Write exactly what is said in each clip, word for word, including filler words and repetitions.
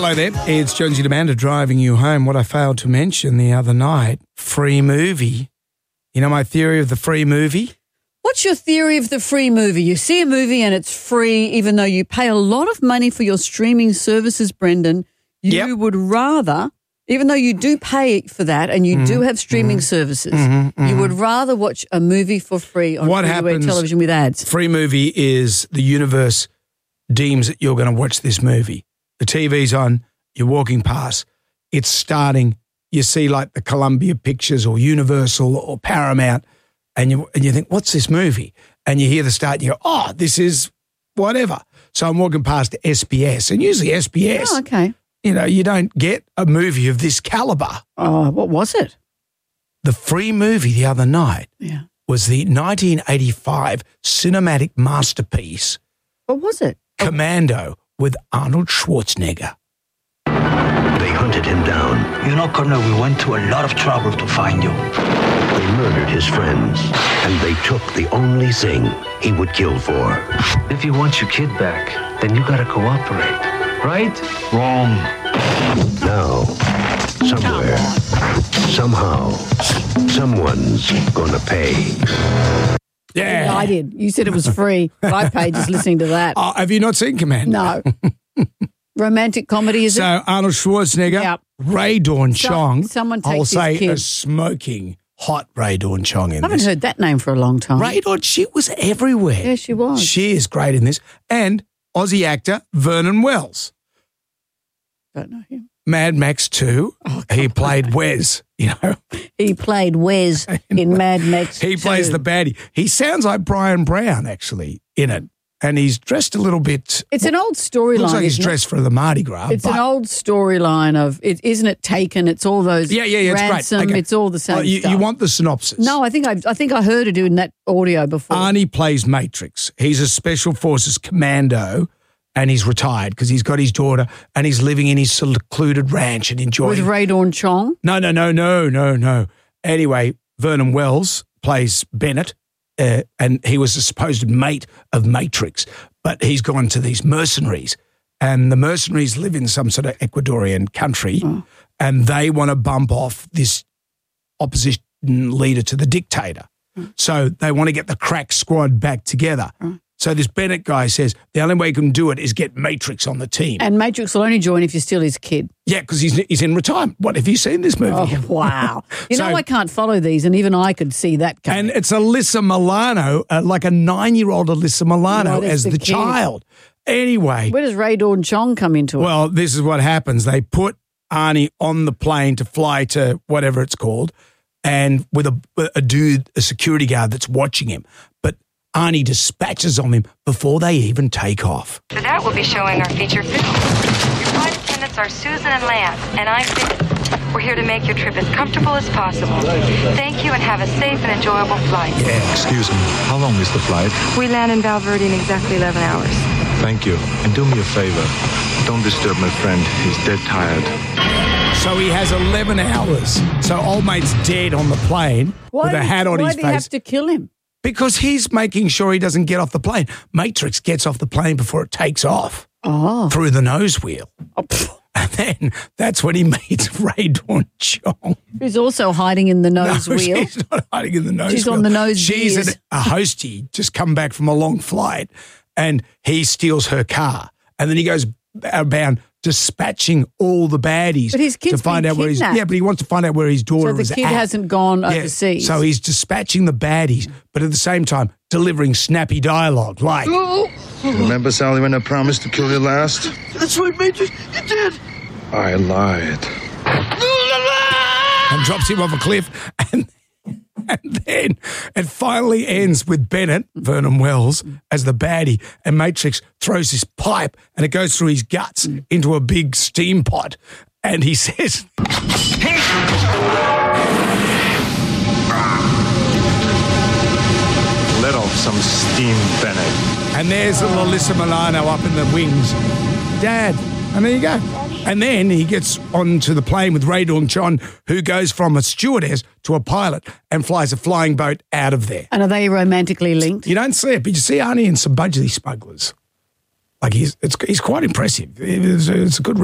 Hello there, it's Jonesy Demanda driving you home. What I failed to mention the other night, free movie. You know my theory of the free movie? What's your theory of the free movie? You see a movie and it's free, even though you pay a lot of money for your streaming services, Brendan. You Yep. would rather, even though you do pay for that and you mm-hmm. do have streaming mm-hmm. services, mm-hmm. Mm-hmm. you would rather watch a movie for free on what free-to-air happens, television with ads. Free movie is the universe deems that you're going to watch this movie. The T V's on, you're walking past, it's starting, you see like the Columbia Pictures or Universal or Paramount, and you and you think, what's this movie? And you hear the start and you go, oh, this is whatever. So I'm walking past S B S, and usually S B S, oh, okay. you know, you don't get a movie of this caliber. Oh, what was it? The free movie the other night yeah. was the nineteen eighty-five cinematic masterpiece. What was it? Commando with Arnold Schwarzenegger. They hunted him down. You know, Colonel, we went to a lot of trouble to find you. They murdered his friends, and they took the only thing he would kill for. If you want your kid back, then you gotta cooperate, right? Wrong. Now, somewhere, somehow, someone's gonna pay. Yeah. yeah. I did. You said it was free. I paid just listening to that. Oh, have you not seen Commando? No. Romantic comedy, is so, it? So Arnold Schwarzenegger, yep. Ray Dawn Chong. So, someone takes I'll say his kid. a smoking hot Ray Dawn Chong in I haven't this. heard that name for a long time. Ray Dawn, she was everywhere. Yeah, she was. She is great in this. And Aussie actor Vernon Wells. Don't know him. Mad Max two, oh, he played on. Wes, you know. He played Wes in Mad Max He two. plays the baddie. He sounds like Brian Brown, actually, in it. And he's dressed a little bit. It's an old storyline. Looks like he's dressed it? for the Mardi Gras. It's an old storyline of, it, isn't it Taken? It's all those yeah, yeah, yeah, ransom. It's great. Okay. It's all the same oh, you, stuff. You want the synopsis? No, I think I, I think I heard it in that audio before. Arnie plays Matrix. He's a special forces commando. And he's retired because he's got his daughter and he's living in his secluded ranch and enjoying. With Ray Dawn Chong? No, no, no, no, no, no. Anyway, Vernon Wells plays Bennett, uh, and he was a supposed mate of Matrix, but he's gone to these mercenaries, and the mercenaries live in some sort of Ecuadorian country, oh. and they want to bump off this opposition leader to the dictator. Mm. So they want to get the crack squad back together. Mm. So this Bennett guy says the only way you can do it is get Matrix on the team. And Matrix will only join if you're still his kid. Yeah, because he's he's in retirement. What, have you seen this movie? Oh, wow. You so, know, I can't follow these, and even I could see that coming. And it's Alyssa Milano, uh, like a nine-year-old Alyssa Milano right, as the, the child. Anyway. Where does Ray Dawn Chong come into it? Well, this is what happens. They put Arnie on the plane to fly to whatever it's called, and with a, a dude, a security guard that's watching him. But Arnie dispatches on him before they even take off. For that, we'll be showing our feature film. Your flight attendants are Susan and Lance, and I'm Vic. We're here to make your trip as comfortable as possible. Thank you, and have a safe and enjoyable flight. Yeah. Excuse me, how long is the flight? We land in Valverde in exactly eleven hours. Thank you, and do me a favor. Don't disturb my friend. He's dead tired. So he has eleven hours. So old mate's dead on the plane why with a hat on his face. Why do you have to kill him? Because he's making sure he doesn't get off the plane. Matrix gets off the plane before it takes off oh. through the nose wheel. Oh, and then that's when he meets Ray Dawn Chong. Who's also hiding in the nose no, wheel. She's not hiding in the nose she's wheel. She's on the nose She's gears. An, a hostie, just come back from a long flight, and he steals her car. And then he goes about dispatching all the baddies but his kid's to find out where he's kidnapped. yeah, but he wants to find out where his daughter is at. So the kid at. hasn't gone yeah, overseas. So he's dispatching the baddies, but at the same time delivering snappy dialogue like remember, Sally, when I promised to kill you last? That's right, Major. You did. I lied. And drops him off a cliff, and And then it finally ends with Bennett, Vernon Wells, as the baddie, and Matrix throws this pipe and it goes through his guts into a big steam pot. And he says, let off some steam, Bennett. And there's little Alyssa Milano up in the wings. Dad. And there you go. And then he gets onto the plane with Ray Dawn Chong, who goes from a stewardess to a pilot and flies a flying boat out of there. And are they romantically linked? You don't see it, but you see Arnie in some Budgie Smugglers. Like, he's it's, he's quite impressive. It's a, it's a good rig.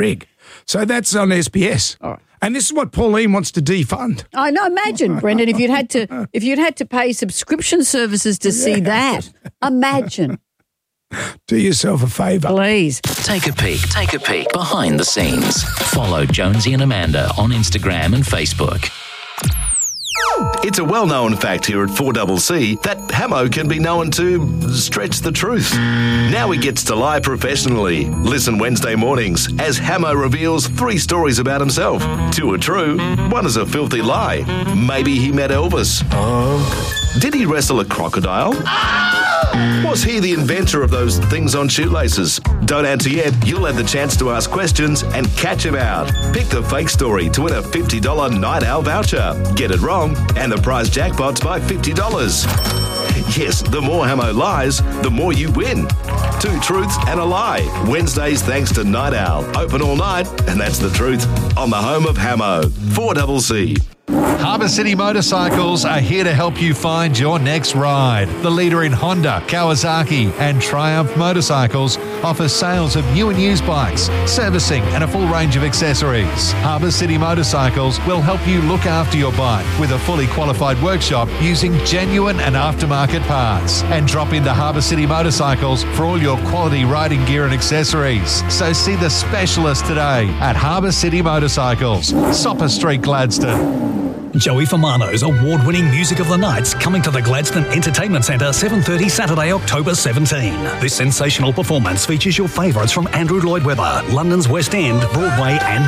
So that's on S B S. All right. And this is what Pauline wants to defund. I know. Imagine, Brendan, if you'd had to if you'd had to pay subscription services to see that. Imagine. Do yourself a favour. Please. Take a peek. Take a peek behind the scenes. Follow Jonesy and Amanda on Instagram and Facebook. It's a well-known fact here at four C C that Hamo can be known to stretch the truth. Now he gets to lie professionally. Listen Wednesday mornings as Hamo reveals three stories about himself. Two are true, one is a filthy lie. Maybe he met Elvis. Did he wrestle a crocodile? Was he the inventor of those things on shoelaces? Don't answer yet. You'll have the chance to ask questions and catch him out. Pick the fake story to win a fifty dollars Night Owl voucher. Get it wrong, and the prize jackpot's by fifty dollars. Yes, the more Hamo lies, the more you win. Two truths and a lie. Wednesdays thanks to Night Owl. Open all night, and that's the truth. On the home of Hamo. four C C. Harbour City Motorcycles are here to help you find your next ride. The leader in Honda, Kawasaki and Triumph motorcycles offers sales of new and used bikes, servicing and a full range of accessories. Harbour City Motorcycles will help you look after your bike with a fully qualified workshop using genuine and aftermarket parts. And drop into Harbour City Motorcycles for all your quality riding gear and accessories. So see the specialist today at Harbour City Motorcycles, Sopper Street, Gladstone. Joey Famano's award-winning Music of the Night's coming to the Gladstone Entertainment Centre seven thirty Saturday, October seventeenth. This sensational performance features your favourites from Andrew Lloyd Webber, London's West End, Broadway and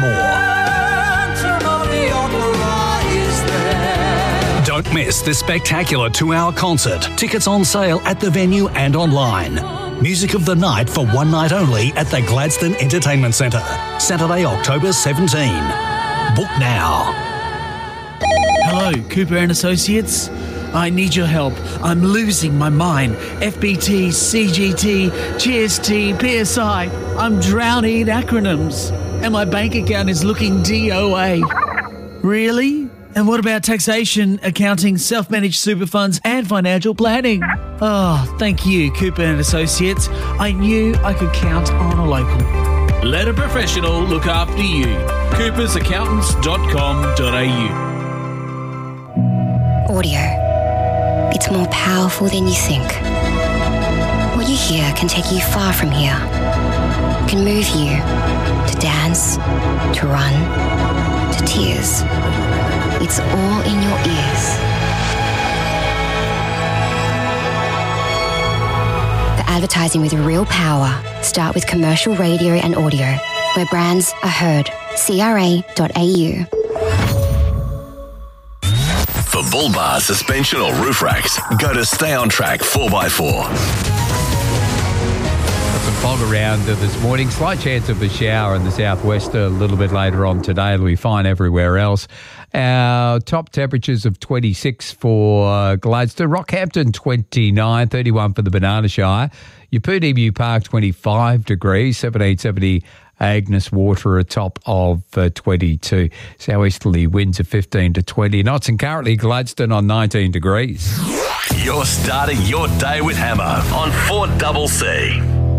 more. Don't miss this spectacular two-hour concert. Tickets on sale at the venue and online. Music of the Night for one night only at the Gladstone Entertainment Centre. Saturday, October seventeenth. Book now. Hello, Cooper and Associates. I need your help. I'm losing my mind. F B T, C G T, G S T, P S I. I'm drowning in acronyms. And my bank account is looking D O A. Really? And what about taxation, accounting, self-managed super funds, and financial planning? Oh, thank you, Cooper and Associates. I knew I could count on a local. Let a professional look after you. coopers accountants dot com dot a u. Audio. It's more powerful than you think. What you hear can take you far from here. Can move you to dance, to run, to tears. It's all in your ears. For advertising with real power, start with commercial radio and audio, where brands are heard. C R A dot A U. For bull bars, suspension or roof racks, go to Stay On Track four by four. Some fog around this morning. Slight chance of a shower in the southwest a little bit later on today. It'll be fine everywhere else. Our top temperatures of twenty-six for Gladstone. Rockhampton twenty-nine, thirty-one for the Banana Shire. Yaput Emu Park twenty-five degrees, seventeen seventy Agnes Water a top of uh, twenty-two. Southeasterly winds of fifteen to twenty knots, and currently Gladstone on nineteen degrees. You're starting your day with Hammer on four C C.